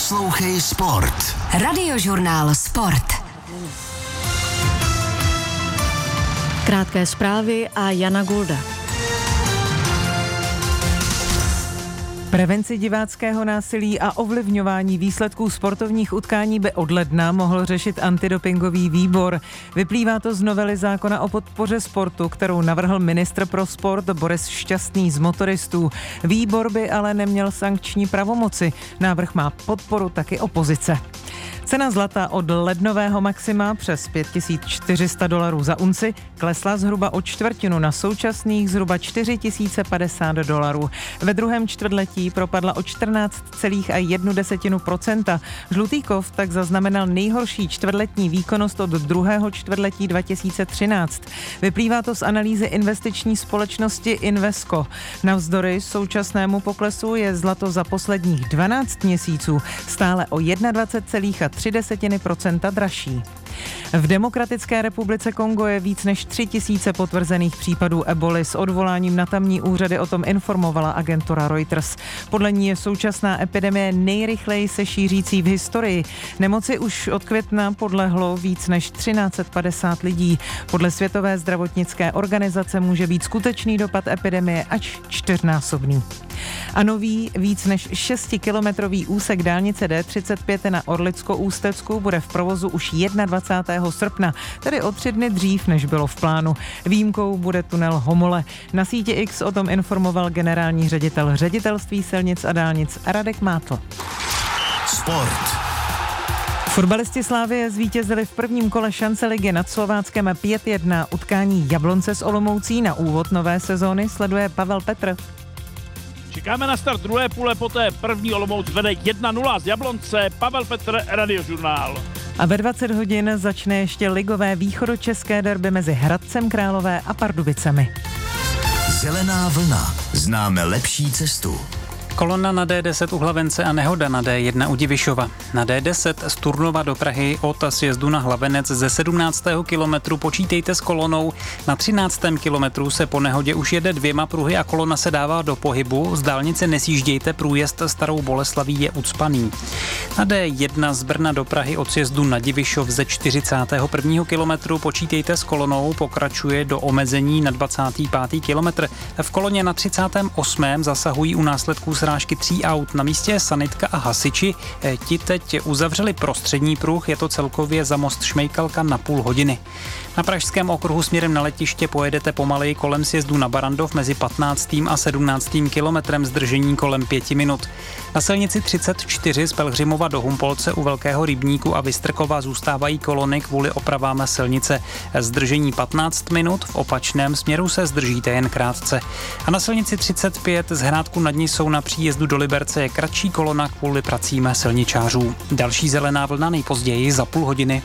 Poslouchej Sport. Radiožurnál Sport. Krátké zprávy a Jana Gulda. Prevenci diváckého násilí a ovlivňování výsledků sportovních utkání by od ledna mohl řešit antidopingový výbor. Vyplývá to z novely zákona o podpoře sportu, kterou navrhl ministr pro sport Boris Šťastný z motoristů. Výbor by ale neměl sankční pravomoci. Návrh má podporu taky opozice. Cena zlata od lednového maxima přes $5400 za unci klesla zhruba o čtvrtinu na současných zhruba $4050. Ve druhém čtvrtletí propadla o 14,1%. Žlutý kov tak zaznamenal nejhorší čtvrtletní výkonnost od druhého čtvrtletí 2013. Vyplývá to z analýzy investiční společnosti Invesco. Navzdory současnému poklesu je zlato za posledních 12 měsíců stále o 21,3% dražší. V Demokratické republice Kongo je víc než 3000 potvrzených případů eboly. S odvoláním na tamní úřady o tom informovala agentura Reuters. Podle ní je současná epidemie nejrychleji se šířící v historii. Nemoci už od května podlehlo víc než 1350 lidí. Podle Světové zdravotnické organizace může být skutečný dopad epidemie až 4násobný. A nový víc než 6kilometrový úsek dálnice D35 na Orlicko-Ústecku bude v provozu už 21. srpna, tedy o 3 dny dřív, než bylo v plánu. Výjimkou bude tunel Homole. Na síti X o tom informoval generální ředitel Ředitelství silnic a dálnic Radek Mátl. Sport. Fotbalisti Slavie zvítězili v prvním kole šance ligy nad Slováckem 5-1. Utkání Jablonce s Olomoucí na úvod nové sezóny sleduje Pavel Petr. Čekáme na start druhé půle, poté první Olomouc vede 1-0 z Jablonce. Pavel Petr, Radiožurnál. A ve 20 hodin začne ještě ligové východočeské derby mezi Hradcem Králové a Pardubicemi. Zelená vlna. Známe lepší cestu. Kolona na D10 u Hlavence a nehoda na D1 u Divišova. Na D10 z Turnova do Prahy od sjezdu na Hlavenec ze 17. kilometru počítejte s kolonou. Na 13. kilometru se po nehodě už jede 2 pruhy a kolona se dává do pohybu. Z dálnice nesjíždějte, průjezd Starou Boleslaví je ucpaný. Na D1 z Brna do Prahy od sjezdu na Divišov ze 41. kilometru počítejte s kolonou, pokračuje do omezení na 25. kilometr. V koloně na 38. zasahují u následků srážky 3 aut. Na místě je sanitka a hasiči. Ti teď uzavřeli prostřední pruh, je to celkově za most Šmejkalka na půl hodiny. Na pražském okruhu směrem na letiště pojedete pomaleji kolem sjezdu na Barandov mezi 15. a 17. kilometrem, zdržení kolem 5 minut. Na silnici 34 z Pelhřimova do Humpolce u Velkého rybníku a Vystrkova zůstávají kolony kvůli opravám silnice. Zdržení 15 minut, v opačném směru se zdržíte jen krátce. A na silnici 35 z Hrádku nad Nisou na příjezdu do Liberce je kratší kolona kvůli pracím silničářů. Další zelená vlna nejpozději za půl hodiny.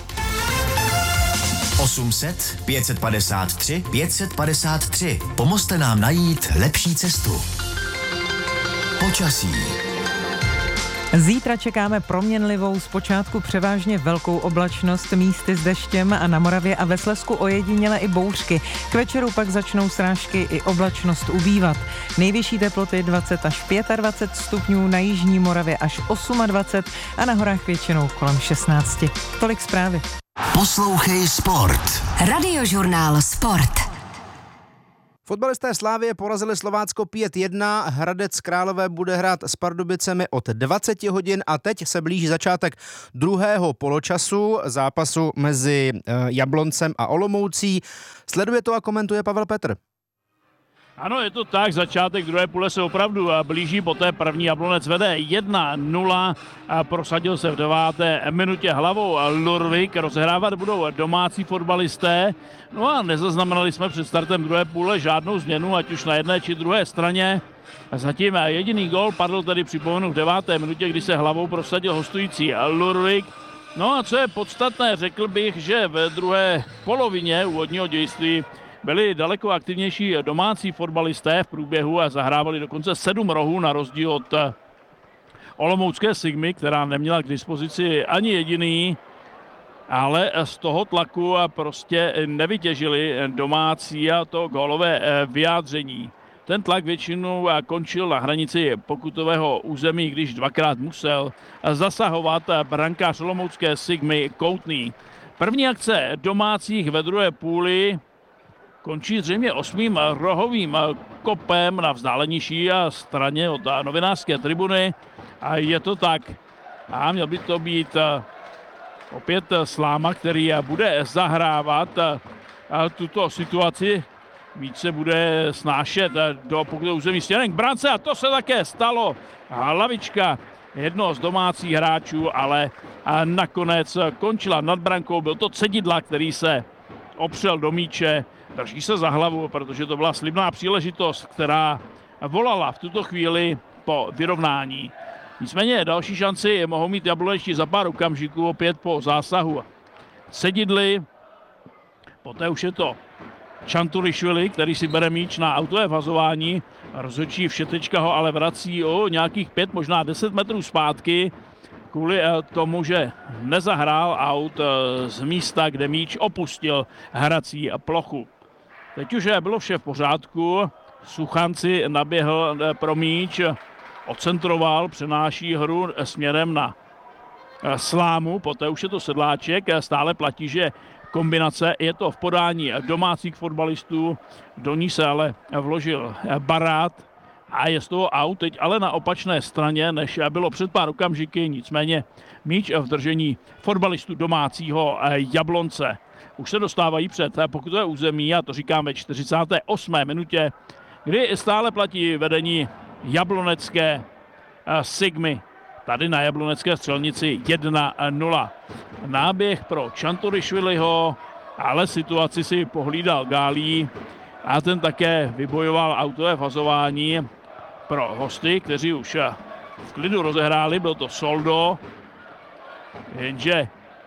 800 553 553. Pomozte nám najít lepší cestu. Počasí. Zítra čekáme proměnlivou, zpočátku převážně velkou oblačnost, místy s deštěm a na Moravě a ve Slezsku ojediněle i bouřky. K večeru pak začnou srážky i oblačnost ubývat. Nejvyšší teploty 20 až 25 stupňů, na jižní Moravě až 28 a na horách většinou kolem 16. Tolik zprávy. Poslouchej Sport. Radiožurnál Sport. Fotbalisté Slavie porazili Slovácko 5-1, Hradec Králové bude hrát s Pardubicemi od 20 hodin a teď se blíží začátek druhého poločasu zápasu mezi Jabloncem a Olomoucí. Sleduje to a komentuje Pavel Petr. Ano, je to tak, začátek druhé půle se opravdu blíží, poté první Jablonec vede 1-0 a prosadil se v 9. minutě hlavou Lurvik, rozehrávat budou domácí fotbalisté, no a nezaznamenali jsme před startem druhé půle žádnou změnu, ať už na jedné či druhé straně. Zatím jediný gól padl tedy připomenu v 9. minutě, kdy se hlavou prosadil hostující Lurvik. No a co je podstatné, řekl bych, že ve druhé polovině úvodního dějství byli daleko aktivnější domácí fotbalisté v průběhu a zahrávali dokonce 7 rohů na rozdíl od olomoucké Sigmy, která neměla k dispozici ani jediný, ale z toho tlaku prostě nevytěžili domácí a to gólové vyjádření. ten tlak většinou končil na hranici pokutového území, když dvakrát musel zasahovat brankář olomoucké Sigmy Koutný. První akce domácích ve druhé půli končí zřejmě 8. rohovým kopem na vzdálenější straně od novinářské tribuny. A je to tak. A měl by to být opět Sláma, který bude zahrávat tuto situaci. Více bude snášet do pokutového území směrem k brance a to se také stalo. Hlavička jednoho z domácích hráčů, ale nakonec končila nad brankou. Byl to Cedidla, který se opřel do míče. Drží se za hlavu, protože to byla slibná příležitost, která volala v tuto chvíli po vyrovnání. Nicméně další šanci mohou mít jablonečtí za pár okamžiků, opět po zásahu Cedidly. Poté už je to Čanturišvili, který si bere míč na autové vazování. Rozhodčí Všetečka ho ale vrací o nějakých 5, možná 10 metrů zpátky. Kvůli tomu, že nezahrál aut z místa, kde míč opustil hrací plochu. Teď už bylo vše v pořádku. Suchanci naběhl pro míč, ocentroval, přenáší hru směrem na Slámu, poté už je to Sedláček. Stále platí, že kombinace je to v podání domácích fotbalistů, do ní se ale vložil Barát a je z toho aut teď ale na opačné straně, než bylo před pár okamžiky, nicméně míč v držení fotbalistů domácího Jablonce. Už se dostávají před pokutové území a to říkám ve 48. minutě, kdy stále platí vedení jablonecké Sigmy. Tady na jablonecké střelnici 1-0. Náběh pro Čanturišviliho, ale situaci si pohlídal Gálí a ten také vybojoval autové fazování pro hosty, kteří už v klidu rozehráli. Byl to Soldo, jenže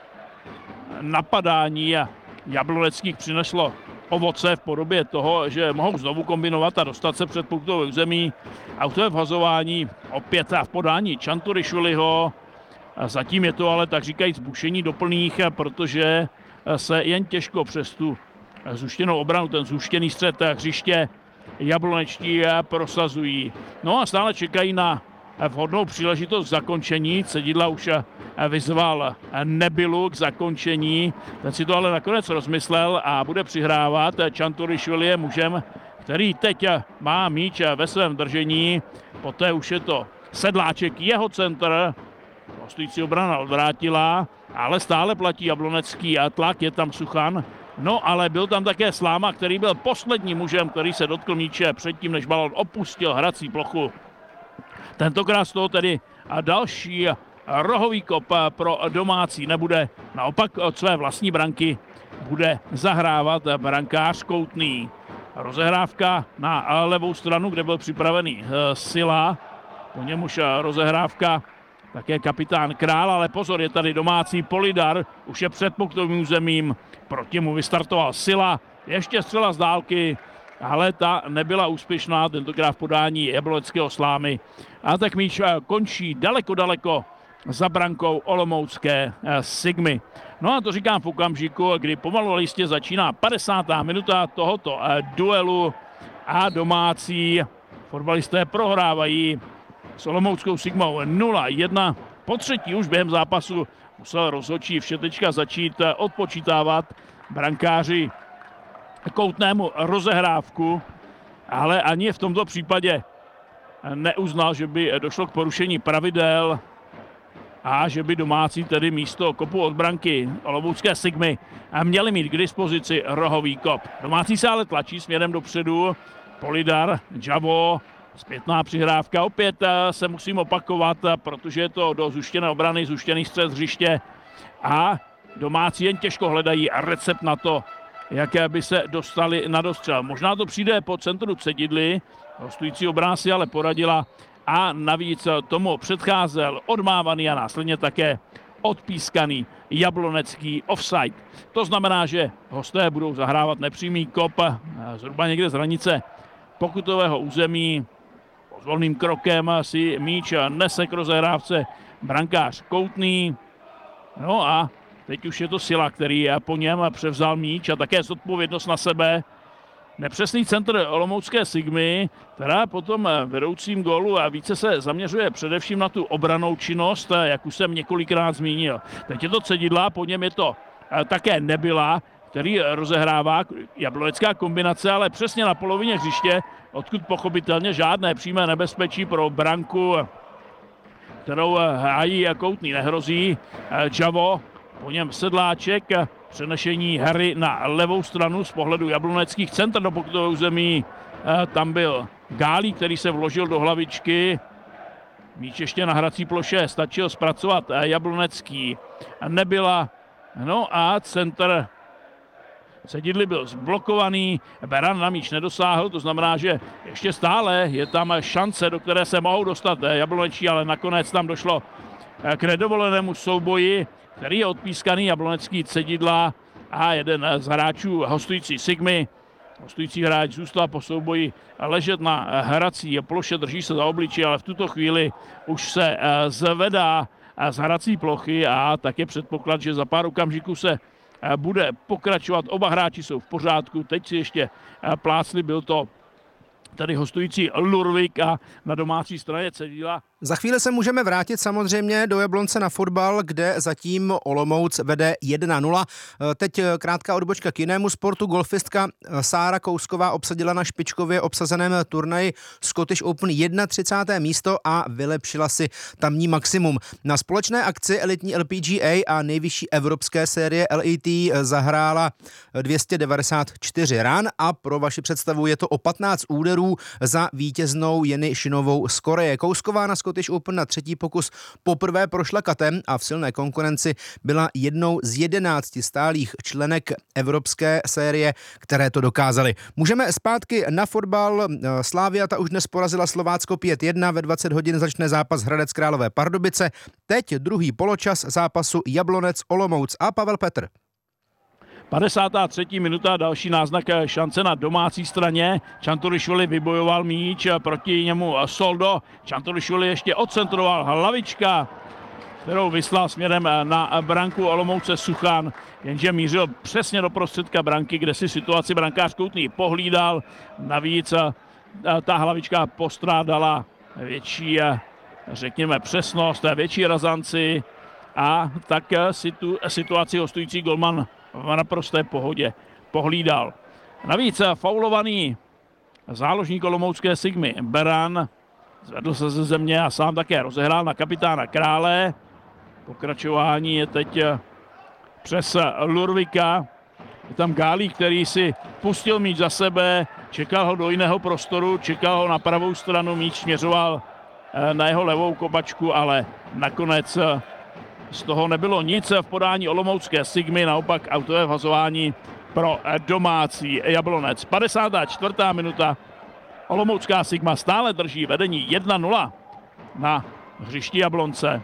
napadání jabloneckých přineslo ovoce v podobě toho, že mohou znovu kombinovat a dostat se před pokutové území. Autové vhazování opět v podání Čanturišviliho. Zatím je to ale tak říkajíc bušení do plných, protože se jen těžko přes tu zuštěnou obranu, ten zuštěný střed hřiště jablonečtí prosazují. No a stále čekají na vhodnou příležitost k zakončení. Cedidla už vyzval Nebylu k zakončení. Ten si to ale nakonec rozmyslel a bude přihrávat. Čanturišvili je mužem, který teď má míč ve svém držení. Poté už je to Sedláček, jeho centr. Hostující obrana odvrátila, ale stále platí jablonecký tlak, je tam Suchan. No ale byl tam také Sláma, který byl posledním mužem, který se dotkl míče předtím, než balon opustil hrací plochu. Tentokrát z toho tedy další rohový kop pro domácí nebude. Naopak od své vlastní branky bude zahrávat brankář Koutný. Rozehrávka na levou stranu, kde byl připravený Sila. Po němuž rozehrávka také kapitán Král, ale pozor, je tady domácí Polidar. Už je před pokutovým územím. Proti mu vystartoval Sila. Ještě střela z dálky, ale ta nebyla úspěšná, tentokrát v podání jabloneckého Slámy. A tak míč končí daleko za brankou olomoucké Sigmy. No a to říkám v okamžiku, kdy pomalu ale jistě začíná 50. minuta tohoto duelu a domácí fotbalisté prohrávají s olomouckou Sigmou 0-1. Po třetí už během zápasu musel rozhodčí Všetečka začít odpočítávat brankáři Koutnému rozehrávku, ale ani v tomto případě neuznal, že by došlo k porušení pravidel a že by domácí tedy místo kopu od branky olomoucké Sigmy měli mít k dispozici rohový kop. Domácí se ale tlačí směrem dopředu. Polidar, Javo, zpětná přihrávka. Opět se musím opakovat, protože je to do zuštěné obrany, zuštěný střed hřiště a domácí jen těžko hledají recept na to, jaké by se dostali na dostřel. Možná to přijde po centru Cedidly, hostující obrana si ale poradila a navíc tomu předcházel odmávaný a následně také odpískaný jablonecký offside. To znamená, že hosté budou zahrávat nepřímý kop zhruba někde z hranice pokutového území. Pozvolným krokem si míč nese k rozehrávce brankář Koutný. No a teď už je to Sila, který po něm převzal míč a také zodpovědnost na sebe. Nepřesný centr olomoucké Sigmy, která po tom vedoucím gólu a více se zaměřuje především na tu obranou činnost, jak už jsem několikrát zmínil. Teď je to Cedidla, po něm je to také Nebyla, který rozehrává jablonecká kombinace, ale přesně na polovině hřiště, odkud pochopitelně žádné přímé nebezpečí pro branku, kterou hájí Koutný, nehrozí. Javo, po něm Sedláček, přenešení hry na levou stranu z pohledu jabloneckých center do pokutového území. Tam byl Gálí, který se vložil do hlavičky. Míč ještě na hrací ploše, stačil zpracovat jablonecký. Nebyla, no a center Cedidly byl zblokovaný, Beran na míč nedosáhl, to znamená, že ještě stále je tam šance, do které se mohou dostat jablonečí, ale nakonec tam došlo k nedovolenému souboji, který je odpískaný, jablonecký Cedidla a jeden z hráčů hostující Sigmy. Hostující hráč zůstal po souboji ležet na hrací ploše, drží se za obličí, ale v tuto chvíli už se zvedá z hrací plochy a tak je předpoklad, že za pár okamžiků se bude pokračovat. Oba hráči jsou v pořádku, teď si ještě plácli, byl to tady hostující Lurvik a na domácí straně Cedidla. Za chvíli se můžeme vrátit samozřejmě do Jablonce na fotbal, kde zatím Olomouc vede 1-0. Teď krátká odbočka k jinému sportu. Golfistka Sára Kousková obsadila na špičkově obsazeném turnaji Scottish Open 31. místo a vylepšila si tamní maximum. Na společné akci elitní LPGA a nejvyšší evropské série LET zahrála 294 ran a pro vaši představu je to o 15 úderů za vítěznou Jenny Šinovou z Koreje. Kousková na Scottish Open na třetí pokus poprvé prošla katem a v silné konkurenci byla jednou z 11 stálých členek evropské série, které to dokázaly. Můžeme zpátky na fotbal. Slavia ta už dnes porazila Slovácko 5-1, ve 20 hodin začne zápas Hradec Králové Pardubice. Teď druhý poločas zápasu Jablonec Olomouc a Pavel Petr. 53. minuta, další náznak šance na domácí straně. Čanturišvili vybojoval míč, proti němu Soldo. Čanturišvili ještě odcentroval, hlavička, kterou vyslal směrem na branku Olomouce Suchan, jenže mířil přesně do prostředka branky, kde si situaci brankář Koutný pohlídal. Navíc ta hlavička postrádala větší, řekněme, přesnost, větší razanci a tak si tu situaci hostující golman v naprosté pohodě pohlídal. Navíc faulovaný záložník olomoucké Sigmy Beran zvedl se ze země a sám také rozehrál na kapitána Krále. Pokračování je teď přes Lurvika. Je tam Gálí, který si pustil míč za sebe, čekal ho do jiného prostoru, čekal ho na pravou stranu, míč směřoval na jeho levou kopačku, ale nakonec z toho nebylo nic v podání olomoucké Sigmy, naopak autové vhazování pro domácí Jablonec. 54. minuta, olomoucká Sigma stále drží vedení 1-0 na hřišti Jablonce.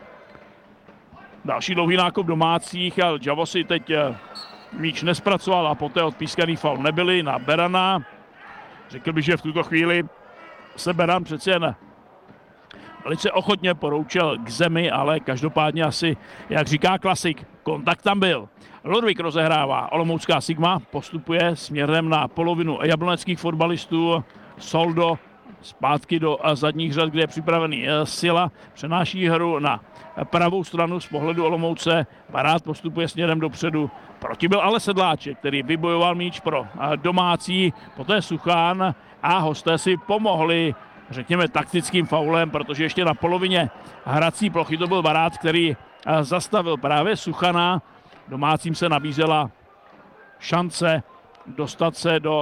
Další dlouhý nákop domácích, ale Javo si teď míč nespracoval a poté odpískaný faul nebyly na Berana. Řekl bych, že v tuto chvíli se Beran přeci jen velice ochotně poroučel k zemi, ale každopádně asi, jak říká klasik, kontakt tam byl. Lurvik rozehrává, olomoucká Sigma postupuje směrem na polovinu jabloneckých fotbalistů. Soldo zpátky do zadních řad, kde je připravený Sila, přenáší hru na pravou stranu z pohledu Olomouce. Barát postupuje směrem dopředu. Proti byl ale Sedláček, který vybojoval míč pro domácí, poté Suchán a hosté si pomohli, řekněme, taktickým faulem, protože ještě na polovině hrací plochy to byl Barát, který zastavil právě Suchana. Domácím se nabízela šance dostat se do